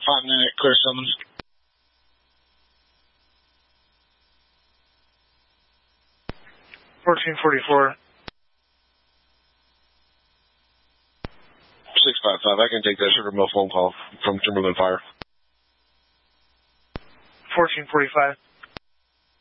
5-minute clear summons. $14.44. 655, I can take that Sugar Mill phone call from Timberland Fire. $14.45.